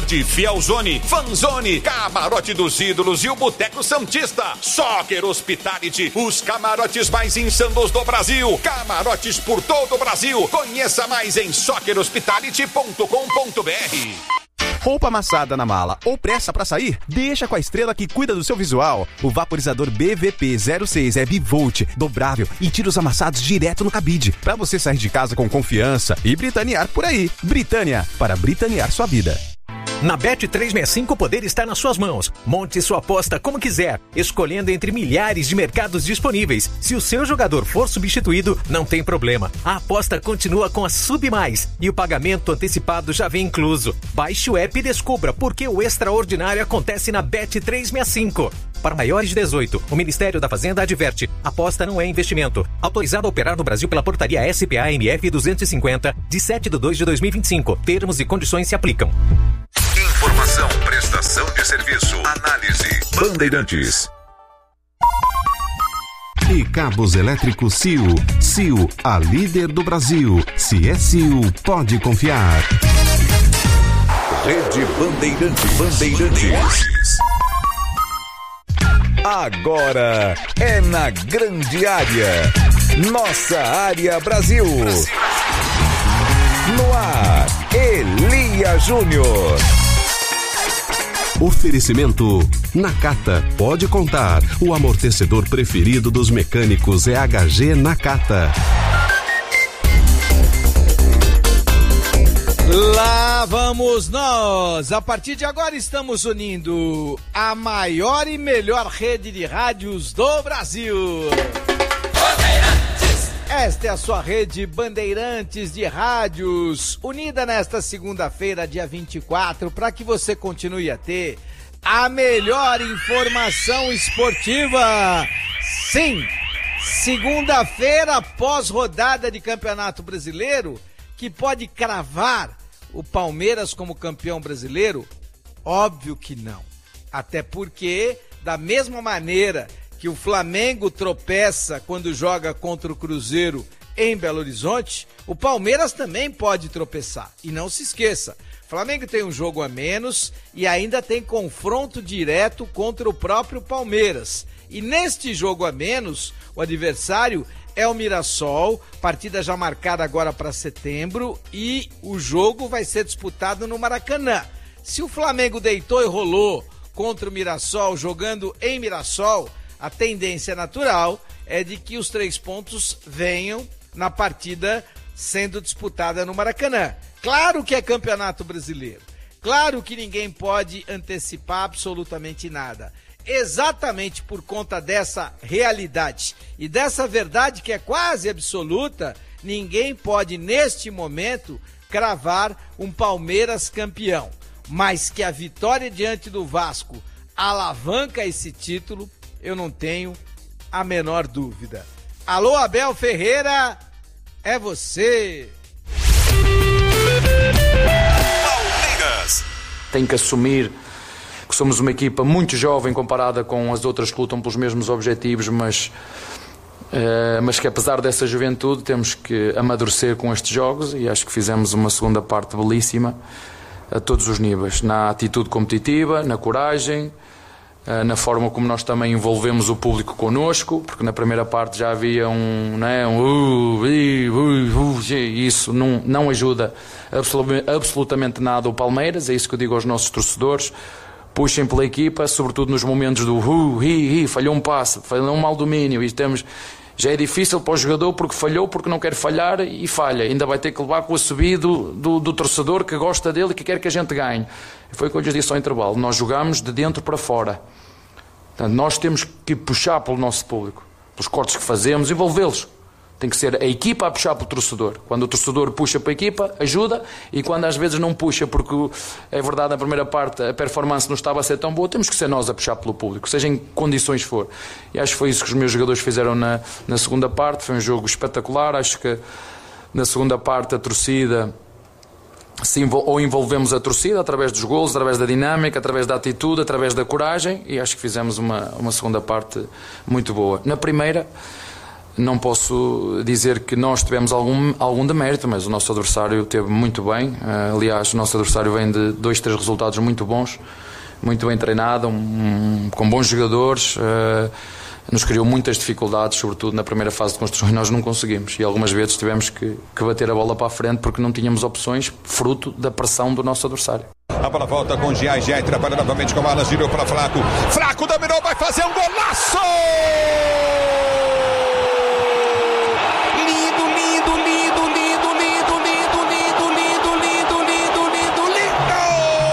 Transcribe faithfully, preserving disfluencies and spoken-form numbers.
Ford, Fielzone, Fanzone, Camarote dos Ídolos e o Boteco Santista. Soccer Hospitality, os camarotes mais insanos do Brasil. Camarotes por todo o Brasil. Conheça mais em soccer hospitality ponto com ponto b r. Roupa amassada na mala ou pressa pra sair? Deixa com a estrela que cuida do seu visual. O vaporizador B V P zero seis é bivolt, dobrável e tira os amassados direto no cabide, pra você sair de casa com confiança e britanear por aí. Britânia, para britanear sua vida. Na Bet trezentos e sessenta e cinco o poder está nas suas mãos. Monte sua aposta como quiser, escolhendo entre milhares de mercados disponíveis. Se o seu jogador for substituído, não tem problema. A aposta continua com a Sub Mais e o pagamento antecipado já vem incluso. Baixe o app e descubra por que o extraordinário acontece na Bet trezentos e sessenta e cinco. Para maiores de dezoito, o Ministério da Fazenda adverte: aposta não é investimento. Autorizado a operar no Brasil pela portaria S P A M F duzentos e cinquenta, de sete de dois de dois mil e vinte e cinco. Termos e condições se aplicam. Informação, prestação de serviço, análise. Bandeirantes. E cabos elétricos C I U. C I U, a líder do Brasil. Se é C I U, pode confiar. Rede Bandeirantes. Bandeirantes. Agora é na grande área. Nossa área Brasil. No ar, Elia Júnior. Oferecimento Nakata. Pode contar. O amortecedor preferido dos mecânicos é H G Nakata. Lá vamos nós! A partir de agora estamos unindo a maior e melhor rede de rádios do Brasil. Bandeirantes! Esta é a sua rede Bandeirantes de rádios, unida nesta segunda-feira, dia vinte e quatro, para que você continue a ter a melhor informação esportiva. Sim, segunda-feira, pós-rodada de Campeonato Brasileiro, que pode cravar o Palmeiras como campeão brasileiro? Óbvio que não. Até porque, da mesma maneira que o Flamengo tropeça quando joga contra o Cruzeiro em Belo Horizonte, o Palmeiras também pode tropeçar. E não se esqueça, o Flamengo tem um jogo a menos e ainda tem confronto direto contra o próprio Palmeiras. E neste jogo a menos, o adversário é o Mirassol, partida já marcada agora para setembro, e o jogo vai ser disputado no Maracanã. Se o Flamengo deitou e rolou contra o Mirassol, jogando em Mirassol, a tendência natural é de que os três pontos venham na partida sendo disputada no Maracanã. Claro que é Campeonato Brasileiro, claro que ninguém pode antecipar absolutamente nada. Exatamente por conta dessa realidade e dessa verdade que é quase absoluta, ninguém pode neste momento cravar um Palmeiras campeão. Mas que a vitória diante do Vasco alavanca esse título, eu não tenho a menor dúvida. Alô, Abel Ferreira, é você! Palmeiras! Tem que assumir que somos uma equipa muito jovem comparada com as outras que lutam pelos mesmos objetivos, mas, uh, mas que apesar dessa juventude temos que amadurecer com estes jogos, e acho que fizemos uma segunda parte belíssima a todos os níveis, na atitude competitiva, na coragem, uh, na forma como nós também envolvemos o público connosco, porque na primeira parte já havia um, né, um uh, uh, uh, uh, isso não, não ajuda absolutamente nada o Palmeiras. É isso que eu digo aos nossos torcedores: puxem pela equipa, sobretudo nos momentos do hu, hi, hi, falhou um passe, falhou um mau domínio, e temos, já é difícil para o jogador porque falhou, porque não quer falhar e falha, ainda vai ter que levar com o subido do, do torcedor que gosta dele e que quer que a gente ganhe. Foi o que eu lhes disse ao intervalo: nós jogamos de dentro para fora. Portanto, nós temos que puxar pelo nosso público, pelos cortes que fazemos, envolvê-los. Tem que ser a equipa a puxar pelo torcedor. Quando o torcedor puxa para a equipa, ajuda, e quando às vezes não puxa, porque é verdade, na primeira parte a performance não estava a ser tão boa, temos que ser nós a puxar pelo público, seja em condições for. E acho que foi isso que os meus jogadores fizeram na, na segunda parte. Foi um jogo espetacular. Acho que na segunda parte a torcida, se envol- ou envolvemos a torcida através dos golos, através da dinâmica, através da atitude, através da coragem, e acho que fizemos uma, uma segunda parte muito boa. Na primeira, não posso dizer que nós tivemos algum, algum demérito, mas o nosso adversário teve muito bem. Aliás, o nosso adversário vem de dois, três resultados muito bons, muito bem treinado, um, com bons jogadores. Uh, nos criou muitas dificuldades, sobretudo na primeira fase de construção, e nós não conseguimos. E algumas vezes tivemos que, que bater a bola para a frente porque não tínhamos opções, fruto da pressão do nosso adversário. A bola volta com Giai, Giai trabalha novamente com a Alas, girou para Flaco. Flaco dominou, vai fazer um golaço!